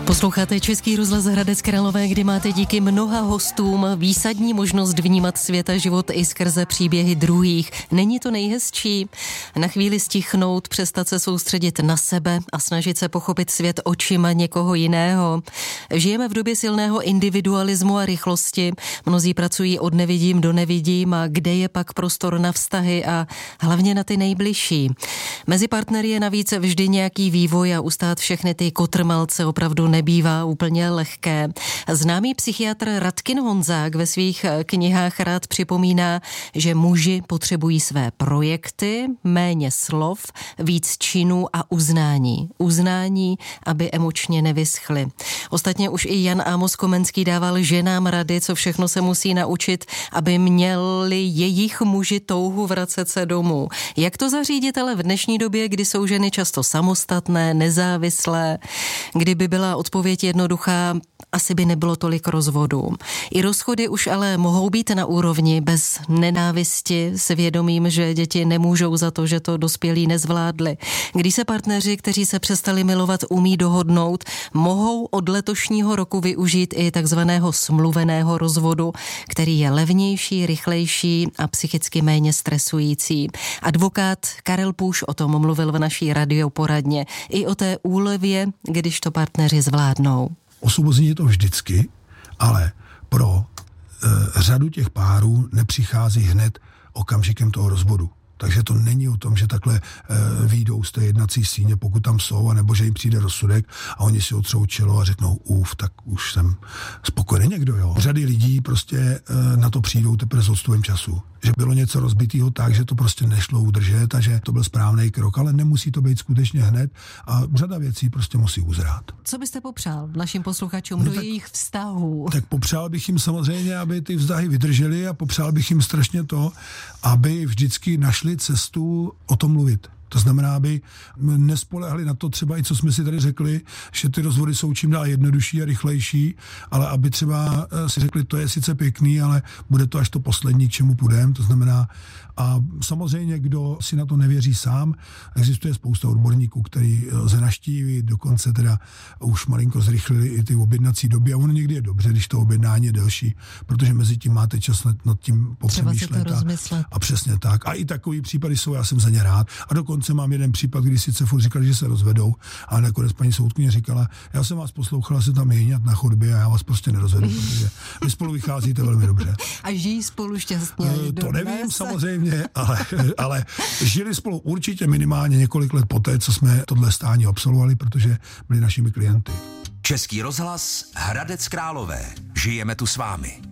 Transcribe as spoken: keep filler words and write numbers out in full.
Posloucháte Český rozhlas Hradec Králové, kdy máte díky mnoha hostům výsadní možnost vnímat svět a život i skrze příběhy druhých. Není to nejhezčí? Na chvíli stichnout, přestat se soustředit na sebe a snažit se pochopit svět očima někoho jiného. Žijeme v době silného individualismu a rychlosti. Mnozí pracují od nevidím do nevidím a kde je pak prostor na vztahy a hlavně na ty nejbližší. Mezi partnery je navíc vždy nějaký vývoj a ustát všechny ty kotrmalce opravdu nebývá úplně lehké. Známý psychiatr Radkin Honzák ve svých knihách rád připomíná, že muži potřebují své projekty, méně slov, víc činů a uznání. Uznání, aby emočně nevyschly. Ostatně už i Jan Amos Komenský dával ženám rady, co všechno se musí naučit, aby měli jejich muži touhu vracet se domů. Jak to zařídit ale v dnešní době, kdy jsou ženy často samostatné, nezávislé, kdyby byla odpověď jednoduchá, asi by nebylo tolik rozvodů. I rozchody už ale mohou být na úrovni bez nenávisti, s vědomím, že děti nemůžou za to, že to dospělí nezvládli. Když se partneři, kteří se přestali milovat, umí dohodnout, mohou od letošního roku využít i takzvaného smluveného rozvodu, který je levnější, rychlejší a psychicky méně stresující. Advokát Karel Půš o tom mluvil v naší radioporadně. I o té úlevě, když to partneři zvládnou. Osvobození je to vždycky, ale pro e, řadu těch párů nepřichází hned okamžikem toho rozvodu. Takže to není o tom, že takhle e, výjdou z té jednací síně, pokud tam jsou, anebo že jim přijde rozsudek a oni si otřou čelo a řeknou uf, tak už jsem spokojený někdo, jo. Řady lidí prostě e, na to přijdou teprve s odstupem času. Že bylo něco rozbitého tak, že to prostě nešlo udržet a že to byl správný krok, ale nemusí to být skutečně hned a řada věcí prostě musí uzrát. Co byste popřál našim posluchačům no do tak, jejich vztahů? Tak popřál bych jim samozřejmě, aby ty vztahy vydržely a popřál bych jim strašně to, aby vždycky našli cestu o tom mluvit. To znamená, aby nespolehli na to třeba i, co jsme si tady řekli, že ty rozvody jsou čím dál jednodušší a rychlejší, ale aby třeba si řekli, to je sice pěkný, ale bude to až to poslední, k čemu půjdem. To znamená, a samozřejmě, kdo si na to nevěří sám, existuje spousta odborníků, který lze naštívit, dokonce teda už malinko zrychlili i ty objednací doby a ono někdy je dobře, když to objednání je delší, protože mezi tím máte čas nad tím popřemýšlet. A, a přesně tak. A i takový případy jsou, já jsem za ně rád. A dokonce mám jeden případ, kdy sice furt říkali, že se rozvedou, a nakonec paní soudkyně říkala, já jsem vás poslouchala, se tam jehňat na chodbě a já vás prostě nerozvedu, protože vy spolu vycházíte velmi dobře. A žijí spolu šťastně. To nevím samozřejmě, ale, ale žili spolu určitě minimálně několik let poté, co jsme tohle stání absolvovali, protože byli našimi klienty. Český rozhlas Hradec Králové. Žijeme tu s vámi.